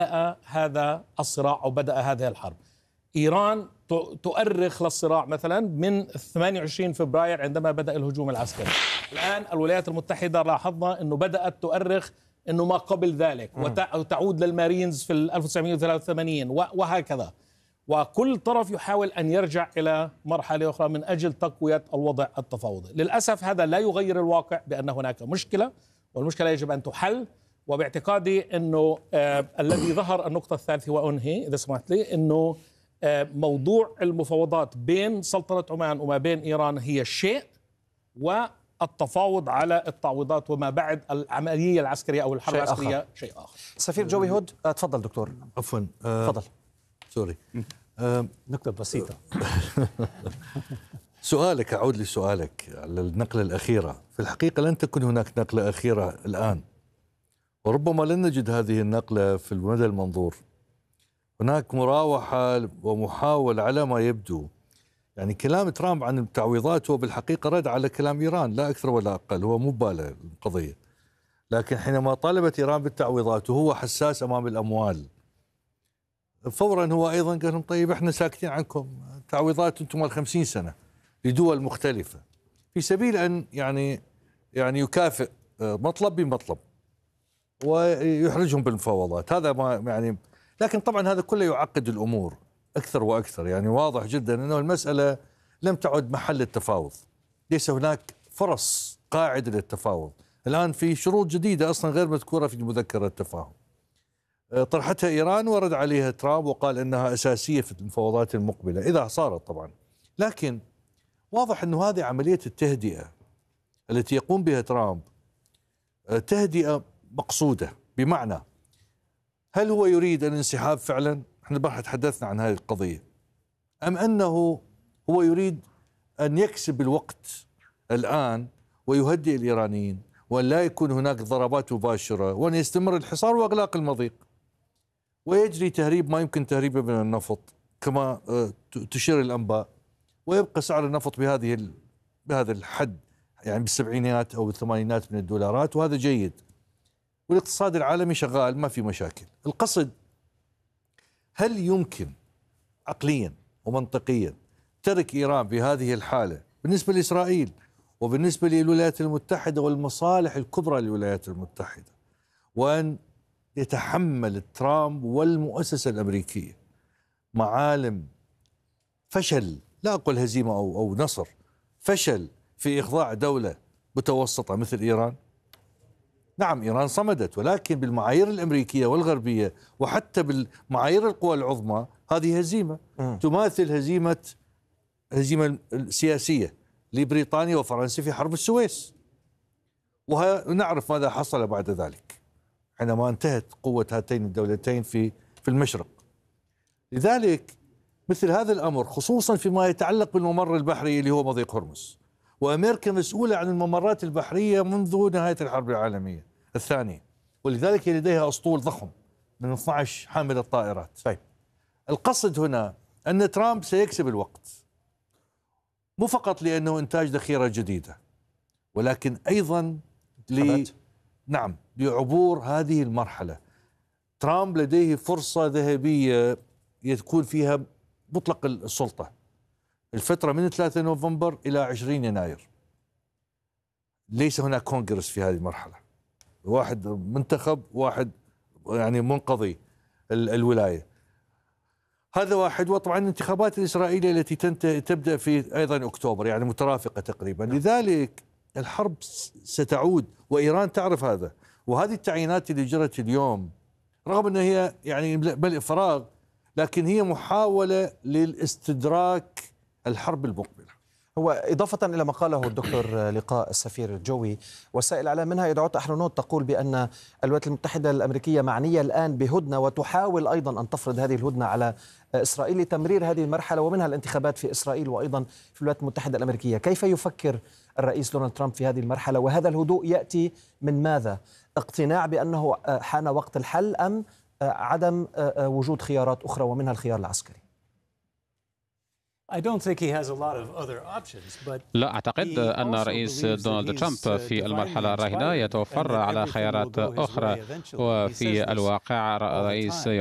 هذا الصراع أو بدأ هذه الحرب. إيران تؤرخ للصراع مثلا من 28 فبراير عندما بدأ الهجوم العسكري. الآن الولايات المتحدة لاحظنا أنه بدأت تؤرخ أنه ما قبل ذلك وتعود للمارينز في 1983 وهكذا. وكل طرف يحاول أن يرجع إلى مرحلة أخرى من أجل تقوية الوضع التفاوضي. للأسف هذا لا يغير الواقع بأن هناك مشكلة، والمشكلة يجب أن تحل. وباعتقادي أنه الذي ظهر النقطة الثالثة وأنهي إذا سمحت لي، أنه موضوع المفاوضات بين سلطنة عمان وما بين إيران هي شيء، والتفاوض على التعويضات وما بعد العملية العسكرية أو الحرب العسكرية شيء آخر. سفير جوي هود، تفضل دكتور. عفوا تفضل. سوري، نقطة بسيطة. سؤالك، أعود لسؤالك على النقلة الأخيرة. في الحقيقة لن تكون هناك نقلة أخيرة الآن، وربما لن نجد هذه النقلة في المدى المنظور. هناك مراوحة ومحاولة على ما يبدو. يعني كلام ترامب عن التعويضات هو بالحقيقة رد على كلام إيران، لا أكثر ولا أقل، هو مبالغ القضية. لكن حينما طالبت إيران بالتعويضات وهو حساس أمام الأموال، فورا هو أيضا قال لهم طيب احنا ساكتين عنكم، تعويضات انتم 50 سنة لدول مختلفة، في سبيل أن يعني يكافئ مطلب بمطلب ويحرجهم بالمفاوضات. هذا ما يعني، لكن طبعا هذا كله يعقد الأمور أكثر وأكثر. يعني واضح جدا أنه المسألة لم تعد محل التفاوض، ليس هناك فرص قاعدة للتفاوض الآن. في شروط جديدة أصلا غير مذكورة في مذكرة التفاهم طرحتها إيران ورد عليها ترامب وقال أنها أساسية في المفاوضات المقبلة إذا صارت طبعا. لكن واضح أنه هذه عملية التهدئة التي يقوم بها ترامب تهدئة مقصودة، بمعنى هل هو يريد الانسحاب فعلا؟ احنا البارحة تحدثنا عن هذه القضية. أم أنه هو يريد أن يكسب الوقت الآن ويهدئ الإيرانيين وأن لا يكون هناك ضربات مباشرة وأن يستمر الحصار وإغلاق المضيق ويجري تهريب ما يمكن تهريبه من النفط كما تشير الأنباء، ويبقى سعر النفط بهذا الحد، يعني بالسبعينات أو بالثمانينات من الدولارات، وهذا جيد، والاقتصاد العالمي شغال ما في مشاكل. القصد، هل يمكن عقليا ومنطقيا ترك إيران بهذه الحالة بالنسبة لإسرائيل وبالنسبة للولايات المتحدة والمصالح الكبرى للولايات المتحدة، وأن يتحمل ترامب والمؤسسة الأمريكية معالم فشل، لا أقول هزيمة أو نصر، فشل في إخضاع دولة متوسطة مثل إيران؟ نعم إيران صمدت، ولكن بالمعايير الأمريكية والغربية وحتى بالمعايير القوى العظمى هذه هزيمة تماثل هزيمة سياسية لبريطانيا وفرنسا في حرب السويس، ونعرف ماذا حصل بعد ذلك حينما انتهت قوة هاتين الدولتين في المشرق. لذلك مثل هذا الأمر، خصوصا فيما يتعلق بالممر البحري اللي هو مضيق هرمز، وأمريكا مسؤولة عن الممرات البحرية منذ نهاية الحرب العالمية الثانية، ولذلك لديها أسطول ضخم من 12 حاملة طائرات. طيب. القصد هنا أن ترامب سيكسب الوقت، مو فقط لأنه إنتاج ذخيرة جديدة، ولكن أيضا لعبور هذه المرحلة. ترامب لديه فرصة ذهبية يكون فيها مطلق السلطة، الفترة من 3 نوفمبر إلى 20 يناير. ليس هناك كونغرس في هذه المرحلة، واحد منتخب، واحد يعني منقضي الولاية، هذا واحد. وطبعا الانتخابات الإسرائيلية التي تبدأ في أيضا أكتوبر، يعني مترافقة تقريبا. لذلك الحرب ستعود، وإيران تعرف هذا. وهذه التعيينات اللي جرت اليوم رغم أنها هي يعني ملء فراغ، لكن هي محاولة للاستدراك الحرب المقبلة. هو إضافة إلى ما قاله الدكتور لقاء السفير جوي، وسائل الإعلام منها يدعوت أحرنوت تقول بأن الولايات المتحدة الأمريكية معنية الآن بهدنة، وتحاول أيضا أن تفرض هذه الهدنة على إسرائيل لتمرير هذه المرحلة ومنها الانتخابات في إسرائيل وأيضا في الولايات المتحدة الأمريكية. كيف يفكر الرئيس دونالد ترامب في هذه المرحلة؟ وهذا الهدوء يأتي من ماذا؟ اقتناع بأنه حان وقت الحل، أم عدم وجود خيارات أخرى ومنها الخيار العسكري؟ لا أعتقد أن الرئيس دونالد ترامب في المرحلة الراهنة يتوفر على خيارات أخرى، وفي الواقع الرئيس